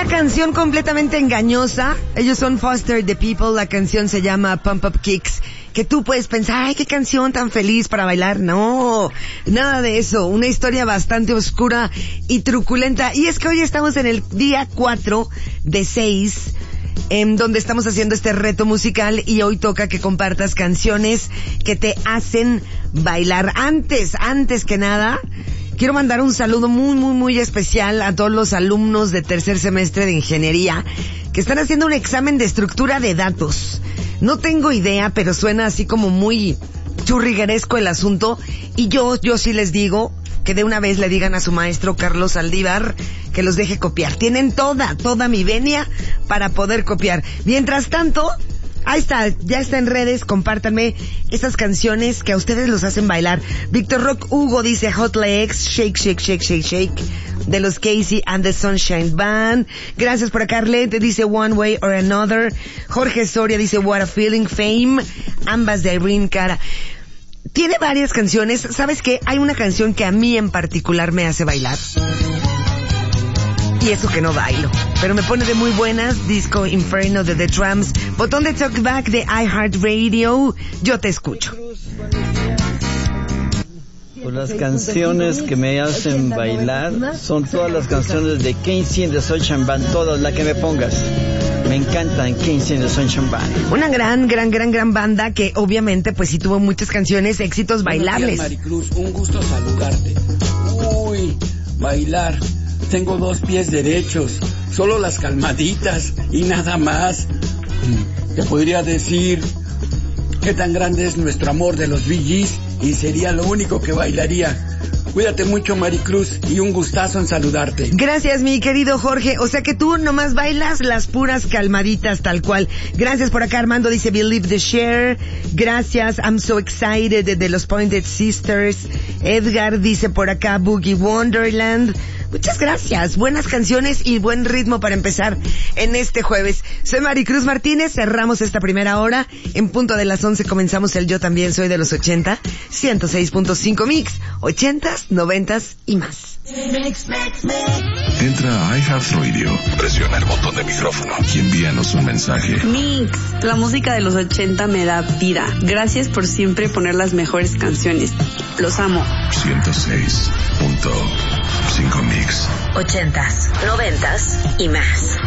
canción completamente engañosa. Ellos son Foster the People. La canción se llama Pump Up Kicks. Que tú puedes pensar, ay, qué canción tan feliz para bailar. No, nada de eso. Una historia bastante oscura y truculenta. Y es que hoy estamos en el día 4 de 6, en donde estamos haciendo este reto musical, y hoy toca que compartas canciones que te hacen bailar. Antes que nada, quiero mandar un saludo muy especial a todos los alumnos de tercer semestre de ingeniería que están haciendo un examen de estructura de datos. No tengo idea, pero suena así como muy churrigueresco el asunto, y yo sí les digo que de una vez le digan a su maestro Carlos Saldívar que los deje copiar. Tienen toda mi venia para poder copiar. Mientras tanto, ahí está, ya está en redes, compártanme estas canciones que a ustedes los hacen bailar. Víctor Rock Hugo dice Hot Legs, Shake, Shake, Shake, Shake, Shake, de los Casey and the Sunshine Band. Gracias por acá, Arlette dice One Way or Another. Jorge Soria dice What a Feeling, Fame, ambas de Irene Cara. Tiene varias canciones. ¿Sabes qué? Hay una canción que a mí en particular me hace bailar. Y eso que no bailo, pero me pone de muy buenas. Disco Inferno de The Tramps. Botón de Talkback de iHeartRadio. Yo te escucho. Pues las canciones que me hacen bailar son todas las canciones de Casey and the Sunshine Band, todas las que me pongas. Me encantan Casey and the Sunshine Band. Una gran banda que obviamente pues sí tuvo muchas canciones, éxitos bailables. Maricruz, un gusto saludarte. Uy, bailar. Tengo 2 pies derechos, solo las calmaditas y nada más. Te podría decir qué tan grande es nuestro amor de los Bee Gees y sería lo único que bailaría. Cuídate mucho, Maricruz, y un gustazo en saludarte. Gracias, mi querido Jorge. O sea que tú nomás bailas las puras calmaditas, tal cual. Gracias por acá, Armando dice Believe the Share. Gracias, I'm so excited, de los Pointed Sisters. Edgar dice por acá Boogie Wonderland. Muchas gracias, buenas canciones y buen ritmo para empezar en este jueves. Soy Maricruz Martínez, cerramos esta primera hora. En punto de las 11 comenzamos el Yo También Soy de los 80, 106.5 Mix, 80s, 90s y más. Entra a iHeartRadio, presiona el botón de micrófono y envíanos un mensaje. Mix, la música de los 80 me da vida. Gracias por siempre poner las mejores canciones. Los amo. 106.5 Mix. 80s, 90s y más.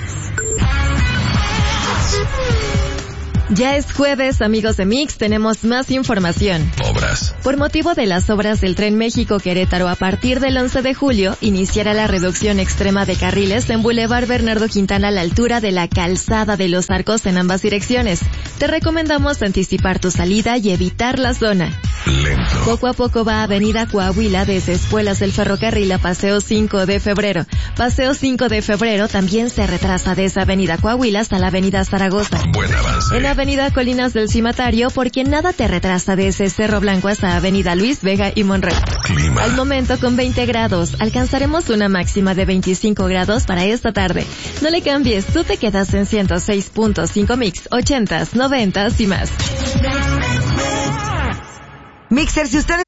Ya es jueves, amigos de Mix, tenemos más información. Obras. Por motivo de las obras del Tren México-Querétaro, a partir del 11 de julio, iniciará la reducción extrema de carriles en Boulevard Bernardo Quintana a la altura de la Calzada de los Arcos en ambas direcciones. Te recomendamos anticipar tu salida y evitar la zona. Lento. Poco a poco va Avenida Coahuila desde Espuelas del Ferrocarril a Paseo 5 de Febrero. Paseo 5 de Febrero también se retrasa desde Avenida Coahuila hasta la Avenida Zaragoza. Buen avance. En Avenida Colinas del Cimatario, porque nada te retrasa desde Cerro Blanco hasta Avenida Luis Vega y Monreal. Clima. Al momento con 20 grados, alcanzaremos una máxima de 25 grados para esta tarde. No le cambies, tú te quedas en 106.5 Mix, 80s, 90s y más. Mixer, si usted